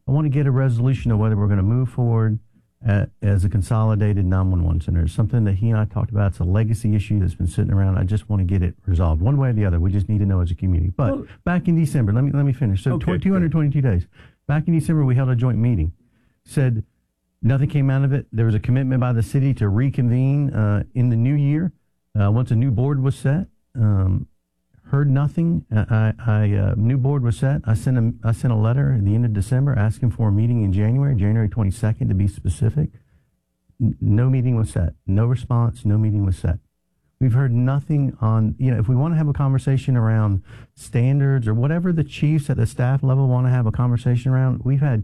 I want to get a resolution of whether we're going to move forward as a consolidated 911 center. It's something that he and I talked about. It's a legacy issue that's been sitting around. I just want to get it resolved one way or the other. We just need to know as a community. But back in December, let me finish. So 222 days. Back in December, we held a joint meeting. Said nothing came out of it. There was a commitment by the city to reconvene in the new year once a new board was set. Heard nothing. New board was set. I sent a letter at the end of December asking for a meeting in January 22nd to be specific. No meeting was set. No response. No meeting was set. We've heard nothing on, if we want to have a conversation around standards or whatever the chiefs at the staff level want to have a conversation around, we've had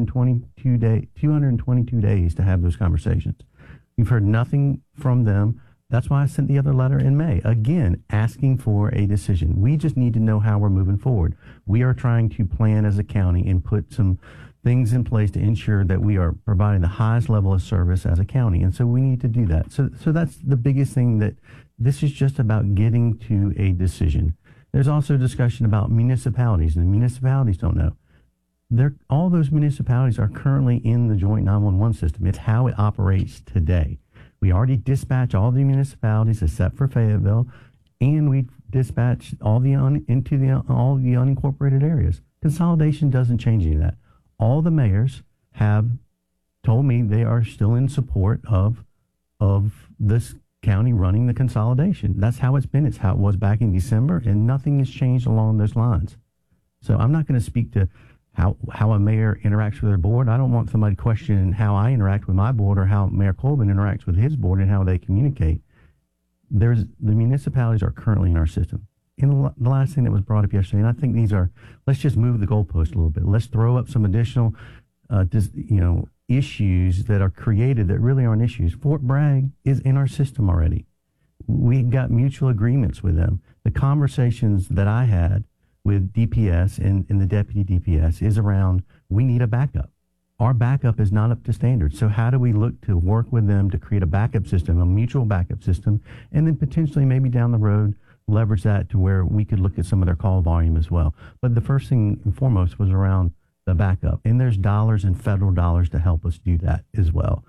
222 days to have those conversations. We've heard nothing from them. That's why I sent the other letter in May, again, asking for a decision. We just need to know how we're moving forward. We are trying to plan as a county and put some things in place to ensure that we are providing the highest level of service as a county. And so we need to do that. So that's the biggest thing, that this is just about getting to a decision. There's also discussion about municipalities, and the municipalities don't know. All those municipalities are currently in the joint 911 system. It's how it operates today. We already dispatch all the municipalities except for Fayetteville, and we dispatch all the unincorporated areas. Consolidation doesn't change any of that. All the mayors have told me they are still in support of this county running the consolidation. That's how it's been. It's how it was back in December, and nothing has changed along those lines. So I'm not going to speak to how a mayor interacts with their board. I don't want somebody questioning how I interact with my board or how Mayor Colvin interacts with his board and how they communicate. The municipalities are currently in our system. And the last thing that was brought up yesterday, and I think let's just move the goalpost a little bit. Let's throw up some additional, issues that are created that really aren't issues. Fort Bragg is in our system already. We got mutual agreements with them. The conversations that I had with DPS and the deputy DPS is around, we need a backup. Our backup is not up to standard. So how do we look to work with them to create a backup system, a mutual backup system, and then potentially maybe down the road leverage that to where we could look at some of their call volume as well. But the first thing and foremost was around the backup. And there's dollars and federal dollars to help us do that as well.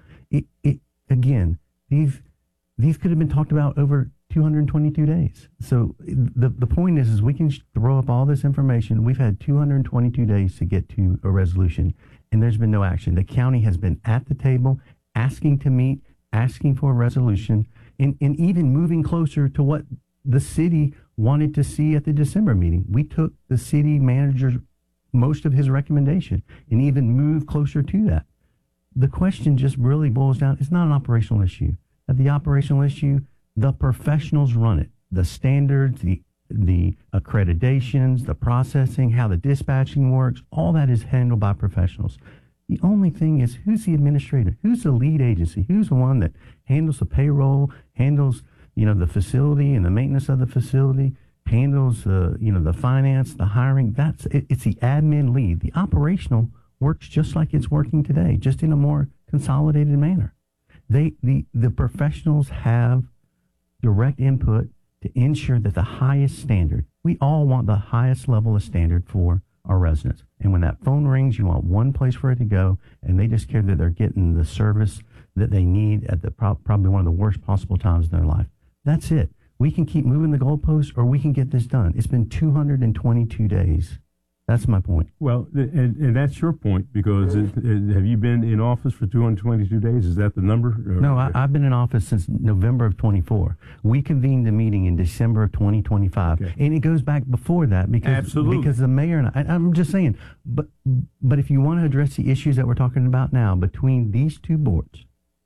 Again, these could have been talked about over 222 days. So the point is we can throw up all this information. We've had 222 days to get to a resolution, and there's been no action. The county has been at the table asking to meet, asking for a resolution, and even moving closer to what the city wanted to see at the December meeting. We took the city manager's most of his recommendation and even moved closer to that. The question just really boils down, it's not an operational issue. At the operational issue, the professionals run it. The standards, the accreditations, the processing, how the dispatching works, all that is handled by professionals. The only thing is, who's the administrator? Who's the lead agency? Who's the one that handles the payroll, handles the facility and the maintenance of the facility, handles the finance, the hiring? It's the admin lead. The operational works just like it's working today, just in a more consolidated manner. The professionals have direct input to ensure that the highest standard, we all want the highest level of standard for our residents. And when that phone rings, you want one place for it to go, and they just care that they're getting the service that they need at the probably one of the worst possible times in their life. That's it. We can keep moving the goalposts, or we can get this done. It's been 222 days. That's my point. Well, and that's your point, because have you been in office for 222 days? Is that the number? No, I've been in office since November of 24. We convened the meeting in December of 2025. Okay. And it goes back before that because the mayor and I'm just saying, but if you want to address the issues that we're talking about now between these two boards,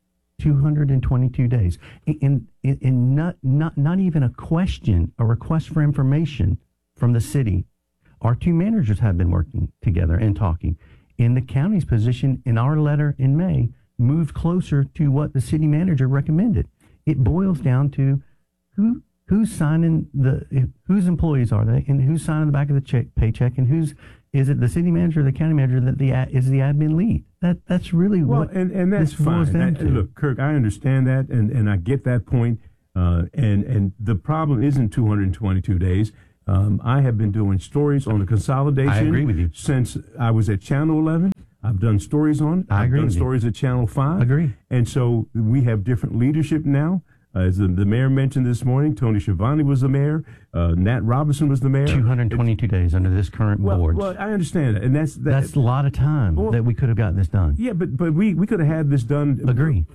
222 days, and not even a question, a request for information from the city. Our two managers have been working together and talking. In the county's position in our letter in May moved closer to what the city manager recommended. It boils down to who's signing whose employees are they, and who's signing the back of the paycheck, and is it the city manager or the county manager that is the admin lead? That's really what and that's fine. Look, Kirk, I understand that, and I get that point. And the problem isn't 222 days. I have been doing stories on the consolidation. I agree with you. Since I was at Channel 11. I've done stories on it. I agree. I've done stories at Channel 5. Agree. And so we have different leadership now. As the mayor mentioned this morning, Tony Schiavone was the mayor. Nat Robinson was the mayor. 222 days under this current board. Well, I understand that, and that's a lot of time that we could have gotten this done. Yeah, but we could have had this done. Agree.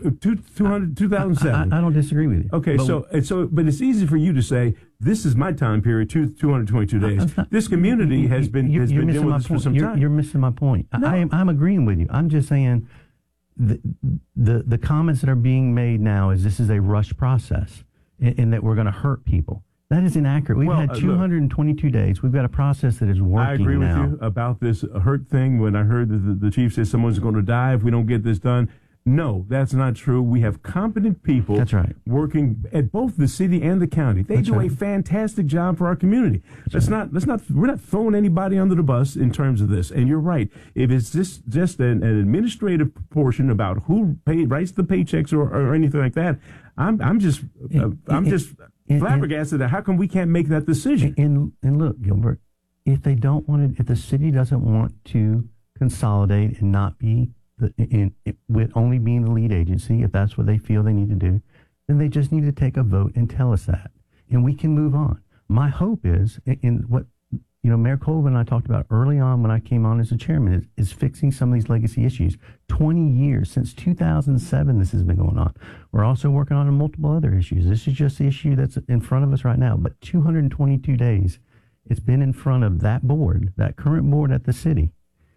2007. I don't disagree with you. Okay, but it's easy for you to say this is my time period, 222 days. This community has been dealing with this for some time. You're missing my point. No. I'm agreeing with you. I'm just saying. The comments that are being made now is this is a rush process and that we're going to hurt people. That is inaccurate. We've had 222 days. We've got a process that is working now. I agree with you about this hurt thing. When I heard that the chief says someone's going to die if we don't get this done. No, that's not true. We have competent people that's right. working at both the city and the county. They do a fantastic job for our community. We're not throwing anybody under the bus in terms of this. And you're right. If it's just an administrative portion about who writes the paychecks or anything like that, I'm just flabbergasted at how come we can't make that decision. And look, Gilbert, if the city doesn't want to consolidate and not be with only being the lead agency, if that's what they feel they need to do, then they just need to take a vote and tell us that, and we can move on. My hope is, in what Mayor Colvin and I talked about early on when I came on as the chairman, is fixing some of these legacy issues. 20 years, since 2007, this has been going on. We're also working on multiple other issues. This is just the issue that's in front of us right now, but 222 days, it's been in front of that board, that current board at the city.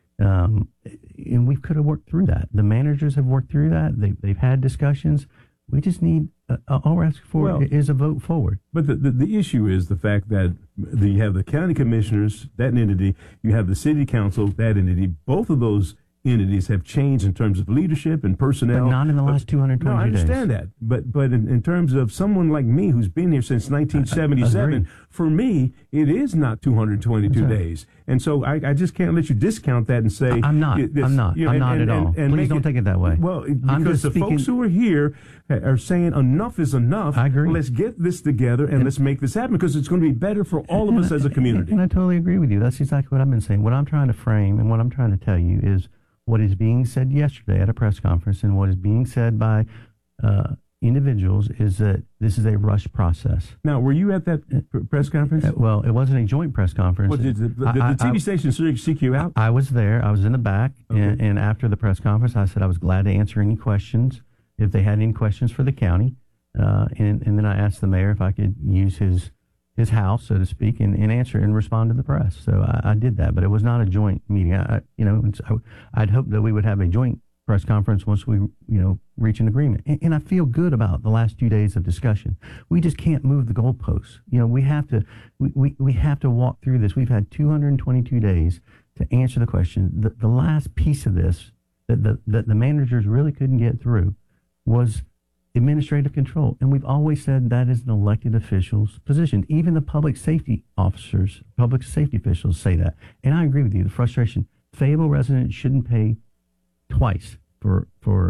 And we could have worked through that. The managers have worked through that. They've had discussions. We just need, all we're asking for is a vote forward. But the issue is the fact that you have the county commissioners, that entity, you have the city council, that entity. Both of those entities have changed in terms of leadership and personnel. But not in the last 222 days. No, I understand that. But in terms of someone like me who's been here since 1977, for me, it is not 222 days. And so I just can't let you discount that and say... I'm not at all. Please don't take it that way. Well, because the folks who are here are saying enough is enough. I agree. Let's get this together and let's make this happen because it's going to be better for all of us as a community. And I totally agree with you. That's exactly what I've been saying. What I'm trying to frame and what I'm trying to tell you is what is being said yesterday at a press conference and what is being said by individuals is that this is a rush process. Now, were you at that press conference? Well, it wasn't a joint press conference. Well, did the TV station seek you out? I was there. I was in the back. Okay. And after the press conference, I said I was glad to answer any questions if they had any questions for the county. And then I asked the mayor if I could use his house, so to speak, and answer and respond to the press. So I did that, but it was not a joint meeting. I'd hoped that we would have a joint press conference once we, reach an agreement. And I feel good about the last 2 days of discussion. We just can't move the goalposts. We have to walk through this. We've had 222 days to answer the question. The last piece of this that the managers really couldn't get through was administrative control. And we've always said that is an elected official's position. Even the public safety officers, public safety officials say that. And I agree with you. The frustration, Fayetteville residents shouldn't pay twice for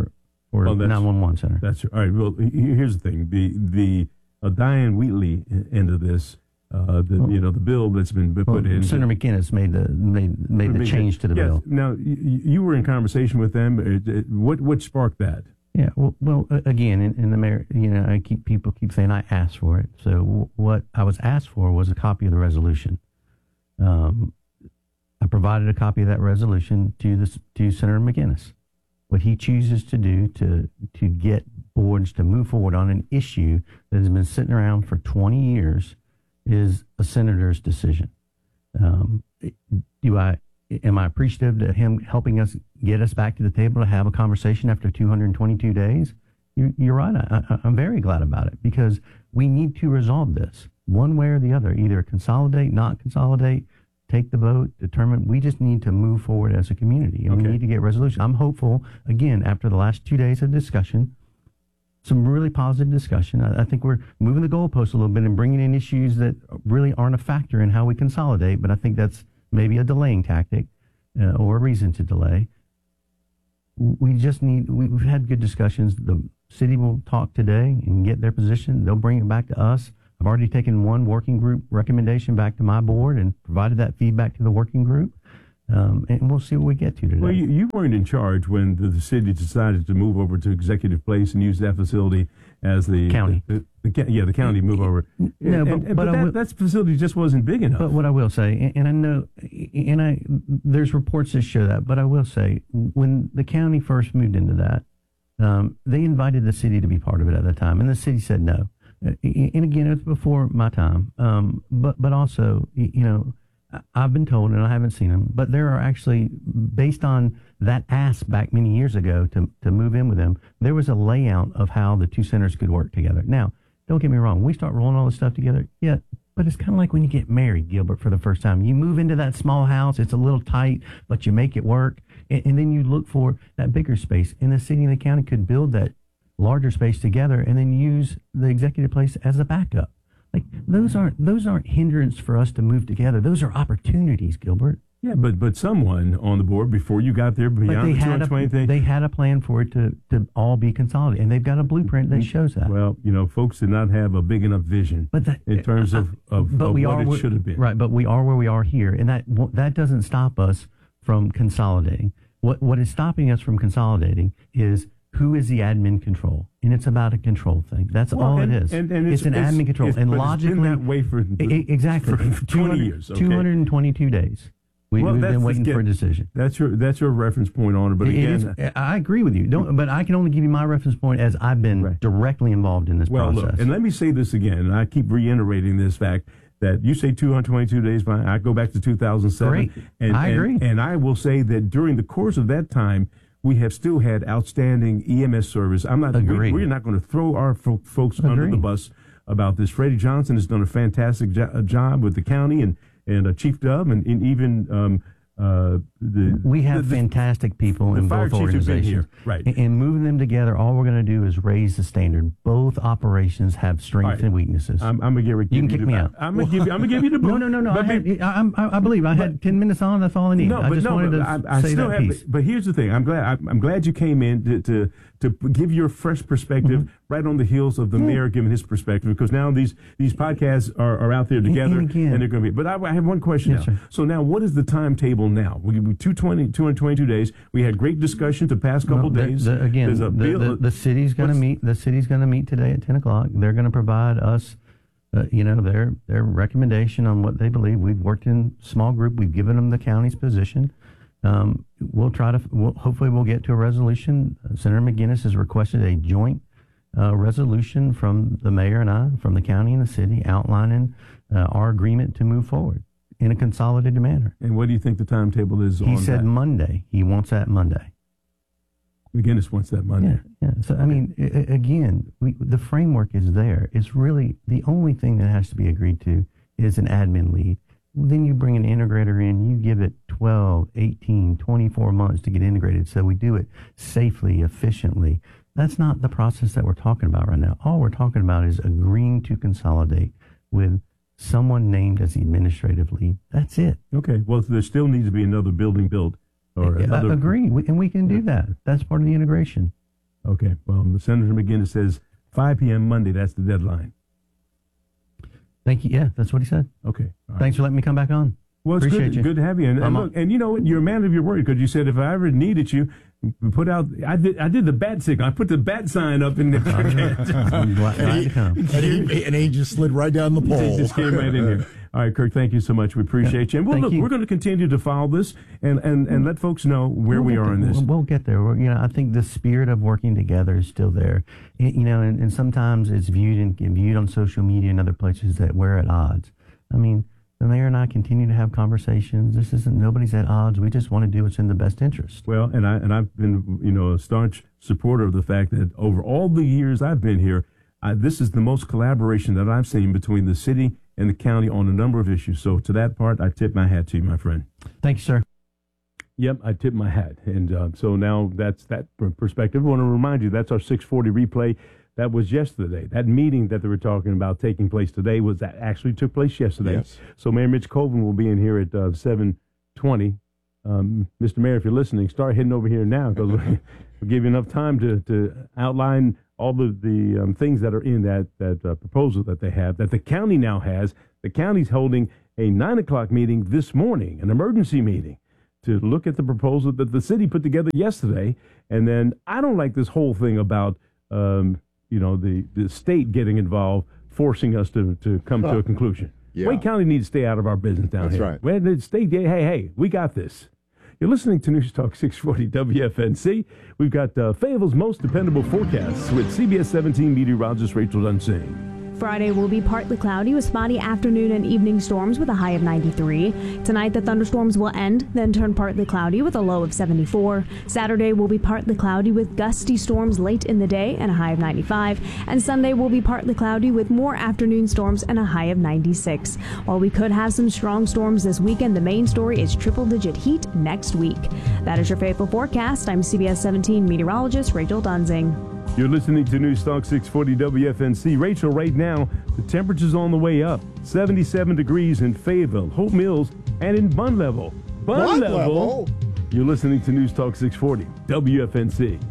911 center. That's all right. Well, here's the thing. The Diane Wheatley end of this, the bill that's been put in. Senator McInnes made the change to the bill. Now, you were in conversation with them. What sparked that? Yeah, well, again, in the mayor, people keep saying I asked for it. So what I was asked for was a copy of the resolution. I provided a copy of that resolution to Senator McInnes. What he chooses to do to get boards to move forward on an issue that has been sitting around for 20 years is a senator's decision. Am I appreciative to him helping us get us back to the table to have a conversation after 222 days? You're right. I'm very glad about it because we need to resolve this one way or the other, either consolidate, not consolidate, take the vote, determine. We just need to move forward as a community and we need to get resolution. I'm hopeful, again, after the last 2 days of discussion, some really positive discussion. I think we're moving the goalposts a little bit and bringing in issues that really aren't a factor in how we consolidate, but I think that's maybe a delaying tactic or a reason to delay. We've had good discussions. The city will talk today and get their position. They'll bring it back to us. I've already taken one working group recommendation back to my board and provided that feedback to the working group. And we'll see what we get to today. Well, you weren't in charge when the city decided to move over to Executive Place and use that facility as the county. The county move over. No, but that facility just wasn't big enough. But what I will say, and I know, there's reports that show that, but I will say, when the county first moved into that, they invited the city to be part of it at the time, and the city said no. And again, it was before my time. But also, I've been told, and I haven't seen them, but there are actually, based on that ask back many years ago to move in with them, there was a layout of how the two centers could work together. Now, don't get me wrong, we start rolling all this stuff together, yeah, but it's kind of like when you get married, Gilbert, for the first time. You move into that small house, it's a little tight, but you make it work, and then you look for that bigger space. And the city and the county could build that larger space together and then use the Executive Place as a backup. Like, those aren't hindrance for us to move together. Those are opportunities, Gilbert. Yeah, but someone on the board before you got there, beyond the 220 thing, they had a plan for it to all be consolidated, and they've got a blueprint that shows that. Well, folks did not have a big enough vision in terms of what it should have been. Right, but we are where we are here, and that doesn't stop us from consolidating. What is stopping us from consolidating is who is the admin control, and it's about a control thing. That's all it is. And it's an admin control, and logically, it's been that way for exactly for 20 years. Okay? 222 days. We've been waiting for a decision. That's your reference point on it. But again, I agree with you. But I can only give you my reference point as I've been directly involved in this process. Look, and let me say this again, and I keep reiterating this fact that you say 222 days. I go back to 2007. Great. And I agree. And I will say that during the course of that time, we have still had outstanding EMS service. We're not going to throw our folks under the bus about this. Freddie Johnson has done a fantastic job with the county and Chief Dove and even we have fantastic people in both organizations. Right. And moving them together, all we're going to do is raise the standard. Both operations have strengths and weaknesses. I'm going to give you can kick me out. I'm going to give you the book. No. I believe I had 10 minutes on. That's all I need. No, I just wanted to say that piece. But here's the thing. I'm glad you came in to give your fresh perspective right on the heels of the mayor giving his perspective, because now these podcasts are out there together and they're going to be. But I have one question now. Sir. So now, what is the timetable now? We 222 days. We had great discussions the past couple days. The city's going to meet. The city's going to meet today at 10 o'clock. They're going to provide us, their recommendation on what they believe. We've worked in small group. We've given them the county's position. Hopefully we'll get to a resolution. Senator McGinnis has requested a joint resolution from the mayor and I, from the county and the city, outlining our agreement to move forward in a consolidated manner. And what do you think the timetable is on that? He said Monday. He wants that Monday. McGinnis wants that Monday. Yeah. So, I mean, again, the framework is there. It's really the only thing that has to be agreed to is an admin lead. Then you bring an integrator in, you give it 12, 18, 24 months to get integrated. So we do it safely, efficiently. That's not the process that we're talking about right now. All we're talking about is agreeing to consolidate with someone named as the administrative lead. That's it. Okay. Well, there still needs to be another building built. Agree. And we can do that. That's part of the integration. Okay. Well, Senator McGinnis says 5 p.m. Monday. That's the deadline. Thank you. Yeah, that's what he said. Okay. Right. Thanks for letting me come back on. Well, it's good to have you. And look, and you know what? You're a man of your word, because you said if I ever needed you, put out. I did the bat signal. I put the bat sign up in there. I'm glad to come. And he just slid right down the pole. He just came right in here. All right, Kirk, thank you so much. We appreciate you. And we're going to continue to follow this and let folks know where we are in this. We'll get there. I think the spirit of working together is still there. And sometimes it's viewed on social media and other places that we're at odds. I mean, the mayor and I continue to have conversations. Nobody's at odds. We just want to do what's in the best interest. Well, and I've been, a staunch supporter of the fact that over all the years I've been here, this is the most collaboration that I've seen between the city and the county on a number of issues. So to that part, I tip my hat to you, my friend. Thank you, sir. Yep, I tip my hat. And so now that's that perspective. I want to remind you, that's our 640 replay. That was yesterday. That meeting that they were talking about taking place today actually took place yesterday. Yes. So Mayor Mitch Colvin will be in here at 7:20. Mr. Mayor, if you're listening, start heading over here now, because we'll give you enough time to outline all the things that are in that proposal that they have, that the county now has. The county's holding a 9 o'clock meeting this morning, an emergency meeting, to look at the proposal that the city put together yesterday. And then I don't like this whole thing about, the state getting involved, forcing us to come to a conclusion. Yeah. Wake County needs to stay out of our business down That's here. right. Where the state, hey, we got this. You're listening to News Talk 640 WFNC. We've got Fayetteville's most dependable forecasts with CBS 17 meteorologist Rachel Dunsing. Friday will be partly cloudy with spotty afternoon and evening storms with a high of 93. Tonight, the thunderstorms will end, then turn partly cloudy with a low of 74. Saturday will be partly cloudy with gusty storms late in the day and a high of 95. And Sunday will be partly cloudy with more afternoon storms and a high of 96. While we could have some strong storms this weekend, the main story is triple-digit heat next week. That is your Faithful forecast. I'm CBS 17 meteorologist Rachel Dunsing. You're listening to News Talk 640 WFNC. Rachel, right now, the temperature's on the way up. 77 degrees in Fayetteville, Hope Mills, and in Bun Level. Bun Level? You're listening to News Talk 640 WFNC.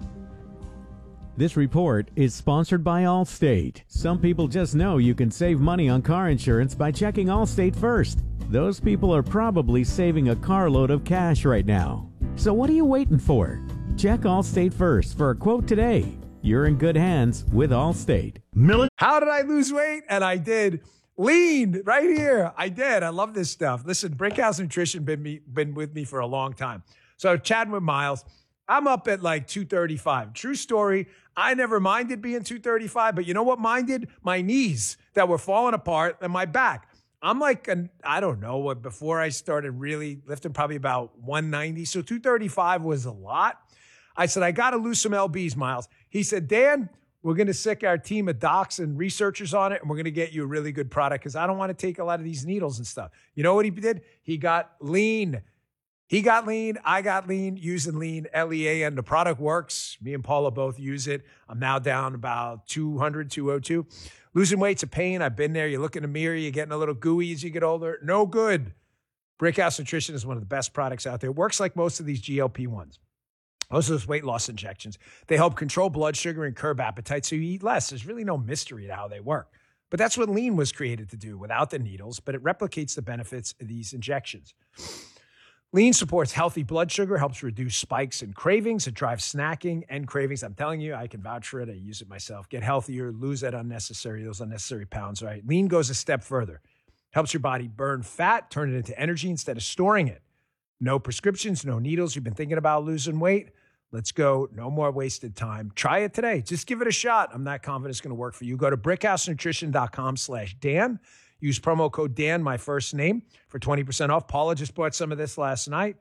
This report is sponsored by Allstate. Some people just know you can save money on car insurance by checking Allstate first. Those people are probably saving a carload of cash right now. So what are you waiting for? Check Allstate first for a quote today. You're in good hands with Allstate. How did I lose weight? And I did. Lean right here. I did. I love this stuff. Listen, Brickhouse Nutrition been with me for a long time. So chatting with Miles, I'm up at like 235. True story. I never minded being 235, but you know what minded? My knees that were falling apart and my back. I'm like, I don't know what, before I started really lifting, probably about 190. So 235 was a lot. I said, I got to lose some LBs, Miles. He said, Dan, we're going to sick our team of docs and researchers on it, and we're going to get you a really good product because I don't want to take a lot of these needles and stuff. You know what he did? He got lean. He got lean. I got lean using lean, LEAN. The product works. Me and Paula both use it. I'm now down about 200, 202. Losing weight's a pain. I've been there. You look in the mirror, you're getting a little gooey as you get older. No good. Brickhouse Nutrition is one of the best products out there. It works like most of these GLP-1s. Most of those weight loss injections, they help control blood sugar and curb appetite so you eat less. There's really no mystery to how they work. But that's what lean was created to do without the needles, but it replicates the benefits of these injections. Lean supports healthy blood sugar, helps reduce spikes and cravings. It drives snacking and cravings. I'm telling you, I can vouch for it. I use it myself. Get healthier, lose those unnecessary pounds, right? Lean goes a step further. Helps your body burn fat, turn it into energy instead of storing it. No prescriptions, no needles. You've been thinking about losing weight? Let's go. No more wasted time. Try it today. Just give it a shot. I'm not confident it's going to work for you. Go to brickhousenutrition.com/Dan. Use promo code Dan, my first name, for 20% off. Paula just bought some of this last night.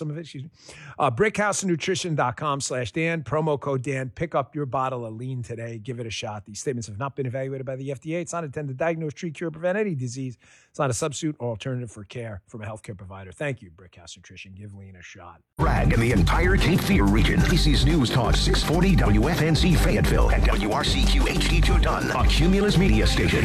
brickhousenutrition.com/Dan. Promo code Dan. Pick up your bottle of lean today. Give it a shot. These statements have not been evaluated by the FDA. It's not intended to diagnose, treat, cure, prevent any disease. It's not a substitute or alternative for care from a healthcare provider. Thank you, Brickhouse Nutrition. Give lean a shot. Bragg and the entire Cape Fear region. This is News Talk 640 WFNC Fayetteville and WRCQ HD2 Dunn, a Cumulus media station.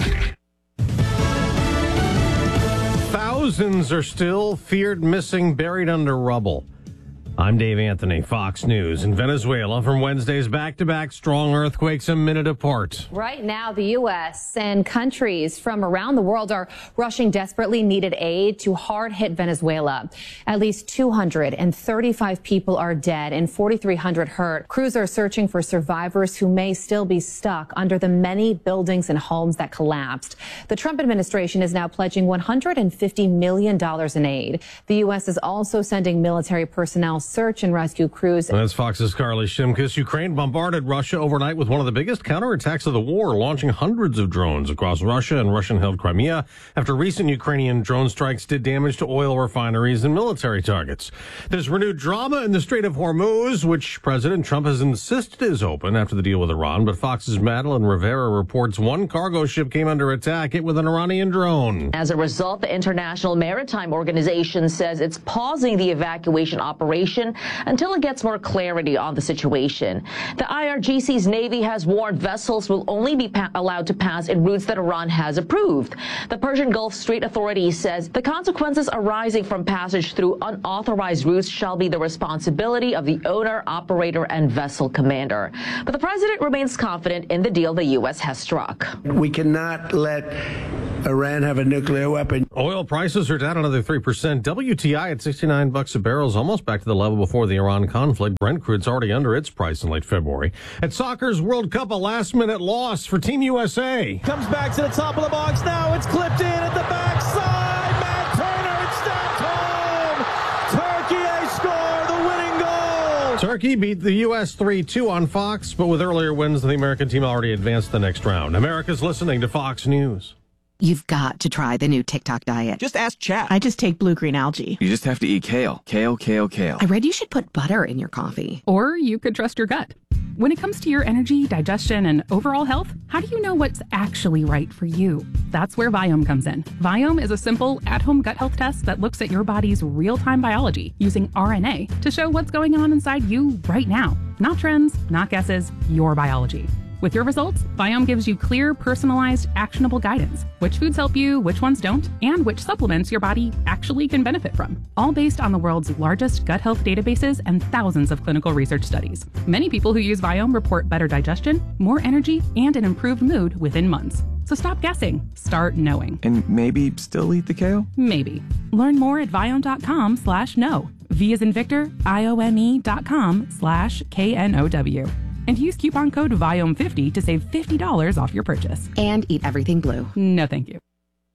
Thousands are still feared missing, buried under rubble. I'm Dave Anthony, Fox News. In Venezuela, from Wednesday's back-to-back strong earthquakes a minute apart. Right now, the U.S. and countries from around the world are rushing desperately needed aid to hard-hit Venezuela. At least 235 people are dead and 4,300 hurt. Crews are searching for survivors who may still be stuck under the many buildings and homes that collapsed. The Trump administration is now pledging $150 million in aid. The U.S. is also sending military personnel search and rescue crews. That's Fox's Carly Shimkus. Ukraine bombarded Russia overnight with one of the biggest counterattacks of the war, launching hundreds of drones across Russia and Russian-held Crimea after recent Ukrainian drone strikes did damage to oil refineries and military targets. There's renewed drama in the Strait of Hormuz, which President Trump has insisted is open after the deal with Iran. But Fox's Madeline Rivera reports one cargo ship came under attack, hit with an Iranian drone. As a result, the International Maritime Organization says it's pausing the evacuation operation until it gets more clarity on the situation. The IRGC's Navy has warned vessels will only be allowed to pass in routes that Iran has approved. The Persian Gulf Strait Authority says the consequences arising from passage through unauthorized routes shall be the responsibility of the owner, operator, and vessel commander. But the president remains confident in the deal the U.S. has struck. We cannot let Iran have a nuclear weapon. Oil prices are down another 3%. WTI at $69 a barrel is almost back to the level before the Iran conflict. Brent crude's already under its price in late February. At soccer's World Cup, a last-minute loss for Team USA. Comes back to the top of the box now. It's clipped in at the backside. Matt Turner, it's stabbed home. Turkey score the winning goal. Turkey beat the U.S. 3-2 on Fox, but with earlier wins, the American team already advanced the next round. America's listening to Fox News. You've got to try the new TikTok diet. Just ask chat. I just take blue-green algae. You just have to eat kale. Kale. I read you should put butter in your coffee. Or you could trust your gut. When it comes to your energy, digestion, and overall health, how do you know what's actually right for you? That's where Viome comes in. Viome is a simple, at-home gut health test that looks at your body's real-time biology using RNA to show what's going on inside you right now. Not trends, not guesses, your biology. With your results, Viome gives you clear, personalized, actionable guidance. Which foods help you, which ones don't, and which supplements your body actually can benefit from. All based on the world's largest gut health databases and thousands of clinical research studies. Many people who use Viome report better digestion, more energy, and an improved mood within months. So stop guessing. Start knowing. And maybe still eat the kale? Maybe. Learn more at Viome.com/know. V as in Victor, IOME.com/KNOW. And use coupon code VIOME50 to save $50 off your purchase. And eat everything blue. No, thank you.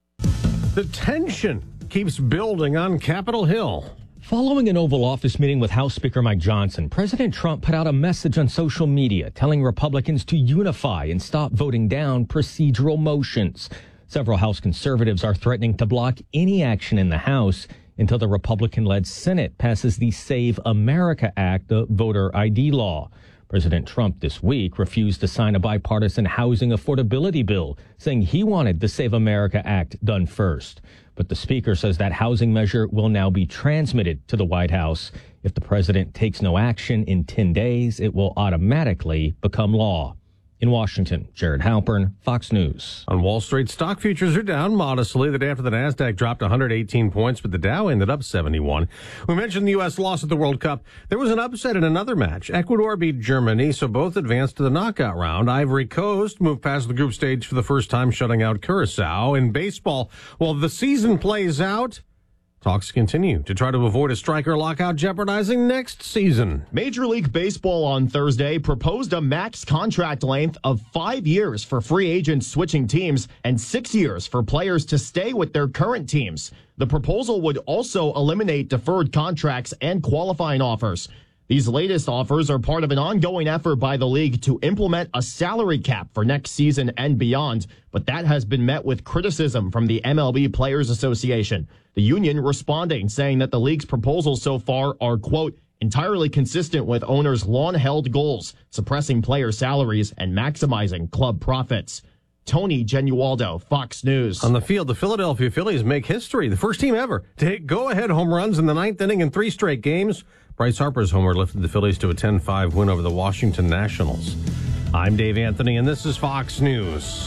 The tension keeps building on Capitol Hill. Following an Oval Office meeting with House Speaker Mike Johnson, President Trump put out a message on social media telling Republicans to unify and stop voting down procedural motions. Several House conservatives are threatening to block any action in the House until the Republican-led Senate passes the Save America Act, the voter ID law. President Trump this week refused to sign a bipartisan housing affordability bill, saying he wanted the Save America Act done first. But the speaker says that housing measure will now be transmitted to the White House. If the president takes no action in 10 days, it will automatically become law. In Washington, Jared Halpern, Fox News. On Wall Street, stock futures are down modestly the day after the Nasdaq dropped 118 points, but the Dow ended up 71. We mentioned the U.S. loss at the World Cup. There was an upset in another match. Ecuador beat Germany, so both advanced to the knockout round. Ivory Coast moved past the group stage for the first time, shutting out Curacao. In baseball, while the season plays out, talks continue to try to avoid a striker lockout jeopardizing next season. Major League Baseball on Thursday proposed a max contract length of 5 years for free agents switching teams and 6 years for players to stay with their current teams. The proposal would also eliminate deferred contracts and qualifying offers. These latest offers are part of an ongoing effort by the league to implement a salary cap for next season and beyond, but that has been met with criticism from the MLB Players Association. The union responding, saying that the league's proposals so far are, quote, entirely consistent with owners' long-held goals, suppressing player salaries and maximizing club profits. Tony Genualdo, Fox News. On the field, the Philadelphia Phillies make history. The first team ever to hit go-ahead home runs in the ninth inning in 3 straight games. Bryce Harper's homer lifted the Phillies to a 10-5 win over the Washington Nationals. I'm Dave Anthony, and this is Fox News.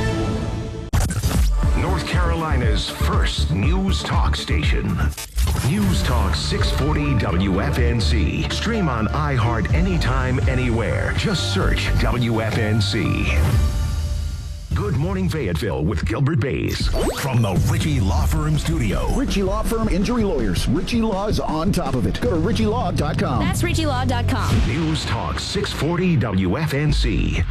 North Carolina's first news talk station. News Talk 640 WFNZ. Stream on iHeart anytime, anywhere. Just search WFNZ. Good Morning Fayetteville with Gilbert Bays. From the Ritchie Law Firm studio. Ritchie Law Firm Injury Lawyers. Ritchie Law is on top of it. Go to RitchieLaw.com. That's RitchieLaw.com. News Talk 640 WFNZ.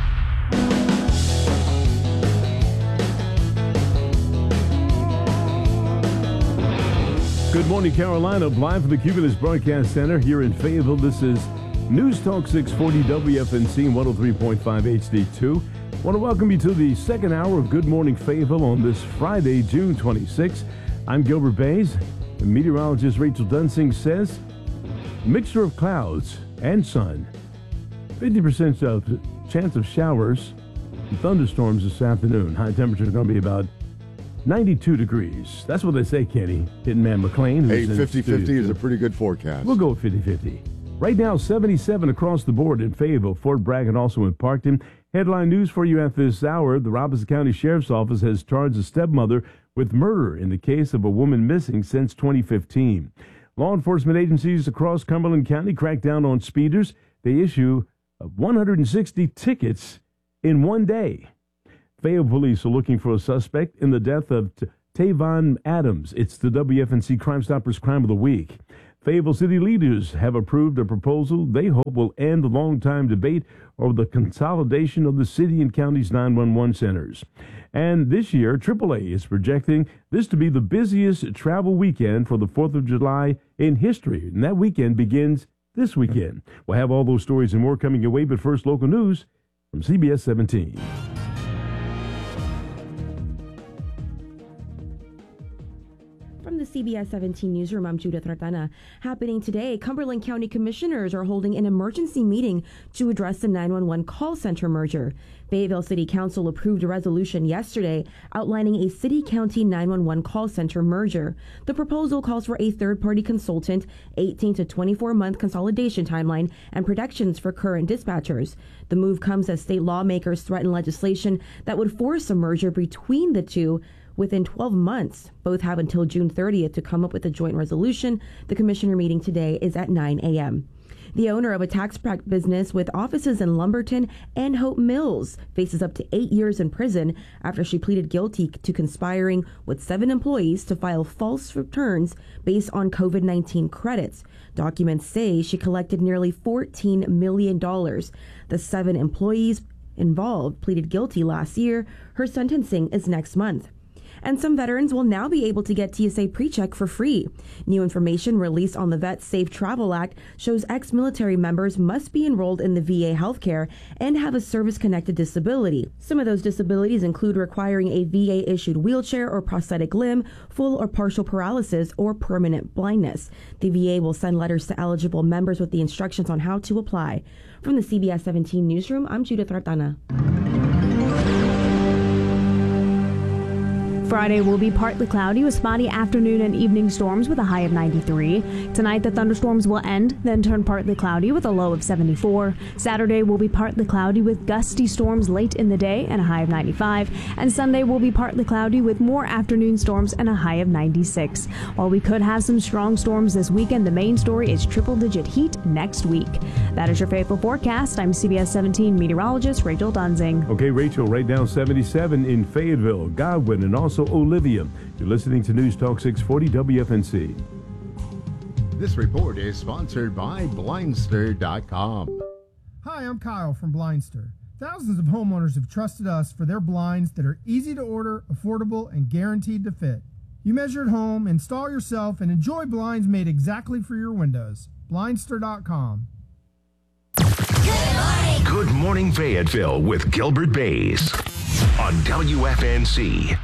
Good morning, Carolina. Live from the Cumulus Broadcast Center here in Fayetteville. This is News Talk 640 WFNZ 103.5 HD2. I want to welcome you to the second hour of Good Morning Fayetteville on this Friday, June 26th. I'm Gilbert Bays. The meteorologist Rachel Dunsing says mixture of clouds and sun. 50% of chance of showers and thunderstorms this afternoon. High temperature is going to be about 92 degrees. That's what they say, Kenny. Hitman McLean. Hey, 50-50 is a pretty good forecast. We'll go with 50-50. Right now, 77 across the board in Fayetteville, Fort Bragg, and also in Parkton. Headline news for you at this hour. The Robeson County Sheriff's Office has charged a stepmother with murder in the case of a woman missing since 2015. Law enforcement agencies across Cumberland County crack down on speeders. They issue 160 tickets in one day. Fayetteville police are looking for a suspect in the death of Tavon Adams. It's the WFNC Crime Stoppers Crime of the Week. Fayetteville city leaders have approved a proposal they hope will end the long-time debate over the consolidation of the city and county's 911 centers. And this year, AAA is projecting this to be the busiest travel weekend for the 4th of July in history. And that weekend begins this weekend. We'll have all those stories and more coming your way, but first, local news from CBS 17. From the CBS 17 newsroom, I'm Judith Ratana. Happening today, Cumberland County commissioners are holding an emergency meeting to address the 911 call center merger. Fayetteville City Council approved a resolution yesterday outlining a city-county 911 call center merger. The proposal calls for a third-party consultant, 18 to 24-month consolidation timeline, and protections for current dispatchers. The move comes as state lawmakers threaten legislation that would force a merger between the two within 12 months. Both have until June 30th to come up with a joint resolution. The commissioner meeting today is at 9 a.m. The owner of a tax prep business with offices in Lumberton and Hope Mills faces up to 8 years in prison after she pleaded guilty to conspiring with 7 employees to file false returns based on COVID-19 credits. Documents say she collected nearly $14 million. The 7 employees involved pleaded guilty last year. Her sentencing is next month. And some veterans will now be able to get TSA PreCheck for free. New information released on the Vet Safe Travel Act shows ex-military members must be enrolled in the VA healthcare and have a service-connected disability. Some of those disabilities include requiring a VA-issued wheelchair or prosthetic limb, full or partial paralysis, or permanent blindness. The VA will send letters to eligible members with the instructions on how to apply. From the CBS 17 newsroom, I'm Judith Ratana. Friday will be partly cloudy with spotty afternoon and evening storms with a high of 93. Tonight, the thunderstorms will end, then turn partly cloudy with a low of 74. Saturday will be partly cloudy with gusty storms late in the day and a high of 95. And Sunday will be partly cloudy with more afternoon storms and a high of 96. While we could have some strong storms this weekend, the main story is triple-digit heat next week. That is your Fayetteville forecast. I'm CBS 17 meteorologist Rachel Dunzing. Okay, Rachel, right down 77 in Fayetteville, Godwin, and also Olivia. You're listening to News Talk 640 WFNC. This report is sponsored by Blindster.com. Hi, I'm Kyle from Blindster. Thousands of homeowners have trusted us for their blinds that are easy to order, affordable, and guaranteed to fit. You measure at home, install yourself, and enjoy blinds made exactly for your windows. Blindster.com. Good morning, Fayetteville with Gilbert Bays on WFNC.